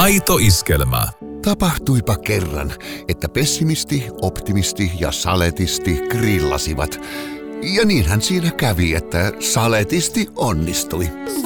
Aito iskelmä. Tapahtuipa kerran, että pessimisti, optimisti ja saletisti grillasivat. Ja niinhän siinä kävi, että saletisti onnistui.